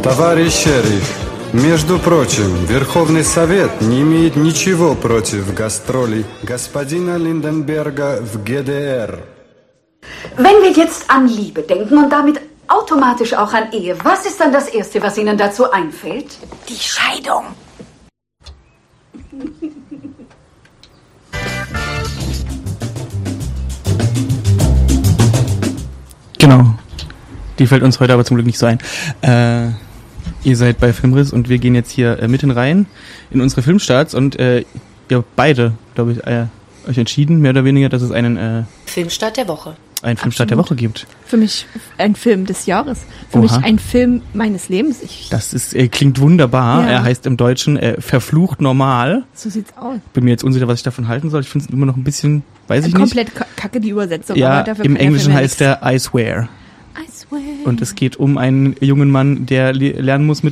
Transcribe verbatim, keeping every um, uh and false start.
Товарищ шериф, между прочим, Верховный Совет не имеет ничего против гастролей господина Lindenberger в Г Д Р. Wenn wir jetzt an Liebe denken und damit automatisch auch an Ehe, was ist dann das Erste, was Ihnen dazu einfällt? Die Scheidung. Genau. Die fällt uns heute aber zum Glück nicht so ein. Äh, ihr seid bei Filmriss und wir gehen jetzt hier äh, mitten rein in unsere Filmstarts und äh, ihr beide, glaube ich, äh, euch entschieden, mehr oder weniger, dass es einen äh, Filmstart der Woche. einen Filmstart der Woche gibt. Für mich ein Film des Jahres. Für Oha. mich ein Film meines Lebens. Ich, Das ist äh, klingt wunderbar. Ja. Er heißt im Deutschen äh, Verflucht normal. so sieht's aus. Bin mir jetzt unsicher, was ich davon halten soll. Ich finde es immer noch ein bisschen, weiß ich nicht. Komplett ka- kacke die Übersetzung. Ja, aber dafür im kann der Englischen Film ja heißt nichts. der I Swear. I swear. Und es geht um einen jungen Mann, der le- lernen muss, mit